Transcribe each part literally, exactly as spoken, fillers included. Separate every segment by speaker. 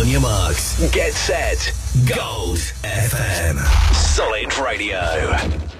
Speaker 1: On your marks, get set, Gold F M. Solid Radio.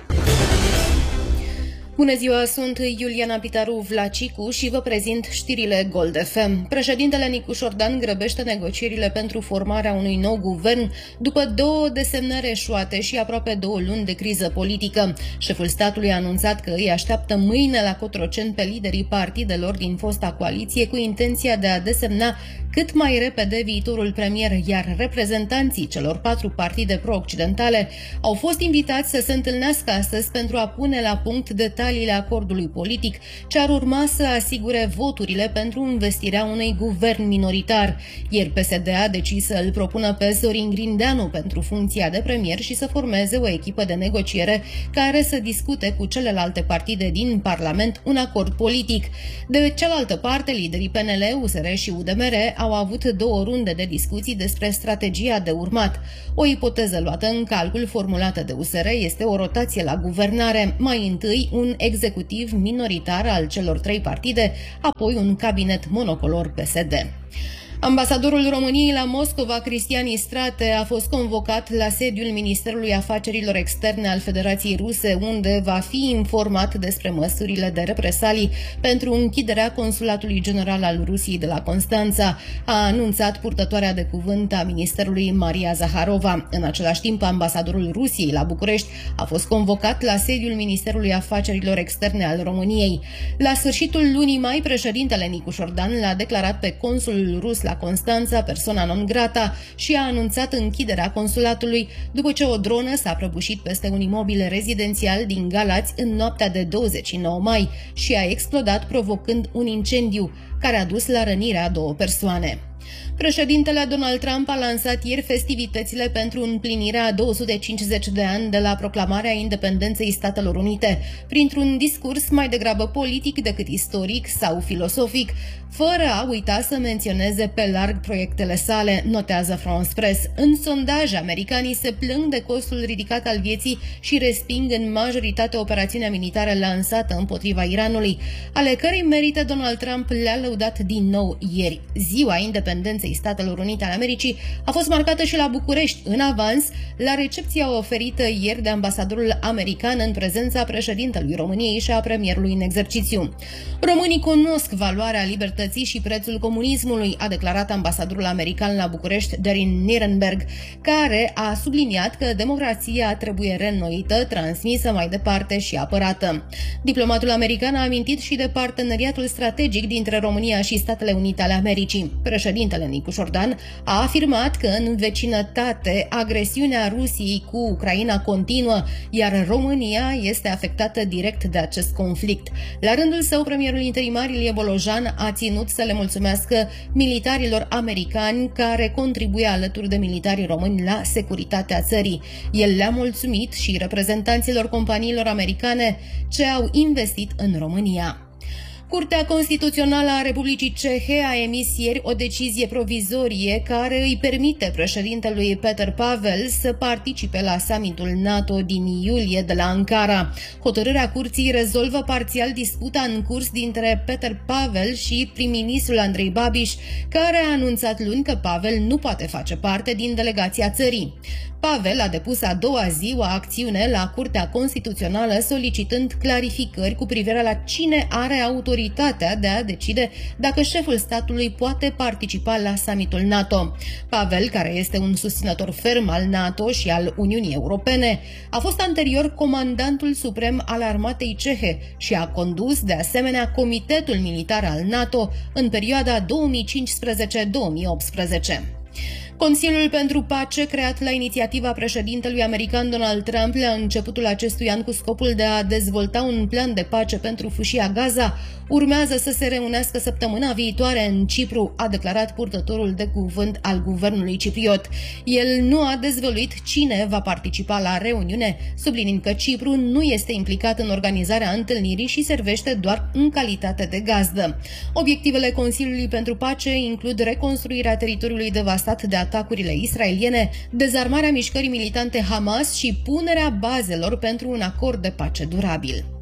Speaker 2: Bună ziua, sunt Iuliana Pitaru Vlacicu și vă prezint știrile Gold F M. Președintele Nicu Șordan grăbește negocierile pentru formarea unui nou guvern după două desemnări eșuate și aproape două luni de criză politică. Șeful statului a anunțat că îi așteaptă mâine la Cotroceni pe liderii partidelor din fosta coaliție cu intenția de a desemna cât mai repede viitorul premier, iar reprezentanții celor patru partide pro-occidentale au fost invitați să se întâlnească astăzi pentru a pune la punct detaliile acordului politic ce ar urma să asigure voturile pentru investirea unui guvern minoritar. Ieri P S D a decis să îl propună pe Sorin Grindeanu pentru funcția de premier și să formeze o echipă de negociere care să discute cu celelalte partide din Parlament un acord politic. De cealaltă parte, liderii P N L, U S R și U D M R au avut două runde de discuții despre strategia de urmat. O ipoteză luată în calcul formulată de U S R este o rotație la guvernare, mai întâi un executiv minoritar al celor trei partide, apoi un cabinet monocolor P S D. Ambasadorul României la Moscova, Cristian Istrate, a fost convocat la sediul Ministerului Afacerilor Externe al Federației Ruse, unde va fi informat despre măsurile de represalii pentru închiderea Consulatului General al Rusiei de la Constanța, a anunțat purtătoarea de cuvânt a Ministerului Maria Zaharova. În același timp, ambasadorul Rusiei la București a fost convocat la sediul Ministerului Afacerilor Externe al României. La sfârșitul lunii mai, președintele Nicu Șordan l-a declarat pe consulul rus la Constanța persoana non grata și a anunțat închiderea consulatului după ce o dronă s-a prăbușit peste un imobil rezidențial din Galați în noaptea de douăzeci și nouă mai și a explodat provocând un incendiu care a dus la rănirea a două persoane. Președintele Donald Trump a lansat ieri festivitățile pentru împlinirea a două sute cincizeci de ani de la proclamarea independenței Statelor Unite, printr-un discurs mai degrabă politic decât istoric sau filosofic, fără a uita să menționeze pe larg proiectele sale, notează France Press. În sondaj, americanii se plâng de costul ridicat al vieții și resping în majoritate operațiunea militară lansată împotriva Iranului, ale cărei merite Donald Trump le-a lăudat din nou ieri. Ziua independenței Statelor Unite ale Americii a fost marcată și la București, în avans, la recepția oferită ieri de ambasadorul american în prezența președintelui României și a premierului în exercițiu. Românii cunosc valoarea libertății și prețul comunismului, a declarat ambasadorul american la București, Darin Nirenberg, care a subliniat că democrația trebuie reînnoită, transmisă mai departe și apărată. Diplomatul american a amintit și de parteneriatul strategic dintre România și Statele Unite ale Americii. Președintele Nicu Șordan a afirmat că în vecinătate agresiunea Rusiei cu Ucraina continuă, iar România este afectată direct de acest conflict. La rândul său, premierul interimar Ilie Bolojan a ținut să le mulțumească militarilor americani care contribuie alături de militarii români la securitatea țării. El le-a mulțumit și reprezentanților companiilor americane ce au investit în România. Curtea Constituțională a Republicii Cehe a emis ieri o decizie provizorie care îi permite președintelui Peter Pavel să participe la summitul NATO din iulie de la Ankara. Hotărârea curții rezolvă parțial disputa în curs dintre Peter Pavel și prim-ministrul Andrei Babiš, care a anunțat luni că Pavel nu poate face parte din delegația țării. Pavel a depus a doua zi o acțiune la Curtea Constituțională solicitând clarificări cu privire la cine are autoritatea de a decide dacă șeful statului poate participa la summitul NATO. Pavel, care este un susținător ferm al NATO și al Uniunii Europene, a fost anterior comandantul suprem al armatei cehe și a condus de asemenea Comitetul Militar al NATO în perioada două mii cincisprezece două mii optsprezece. Consiliul pentru Pace, creat la inițiativa președintelui american Donald Trump la începutul acestui an cu scopul de a dezvolta un plan de pace pentru fâșia Gaza, urmează să se reunească săptămâna viitoare în Cipru, a declarat purtătorul de cuvânt al guvernului cipriot. El nu a dezvăluit cine va participa la reuniune, subliniind că Cipru nu este implicat în organizarea întâlnirii și servește doar în calitate de gazdă. Obiectivele Consiliului pentru Pace includ reconstruirea teritoriului devastat de atacurile israeliene, dezarmarea mișcării militante Hamas și punerea bazelor pentru un acord de pace durabil.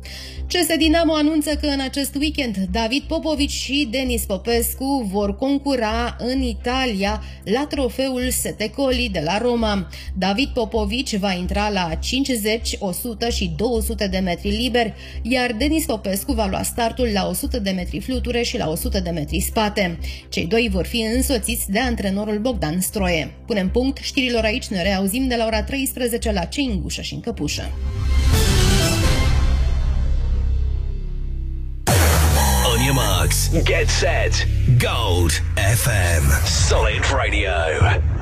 Speaker 2: C S Dinamo anunță că în acest weekend David Popovici și Denis Popescu vor concura în Italia la trofeul Sette Colli de la Roma. David Popovici va intra la cincizeci, o sută și două sute de metri liberi, iar Denis Popescu va lua startul la o sută de metri fluture și la o sută de metri spate. Cei doi vor fi însoțiți de antrenorul Bogdan Stroie. Punem punct știrilor aici, ne reauzim de la ora treisprezece la Cei în gușă și în căpușă.
Speaker 1: On your marks, get set, Gold F M, Solid Radio.